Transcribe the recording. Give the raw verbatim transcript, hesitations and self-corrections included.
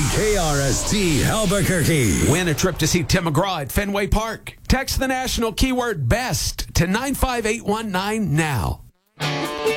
K R S T Albuquerque. Win a trip to see Tim McGraw at Fenway Park. Text the national keyword BEST to nine five eight one nine now.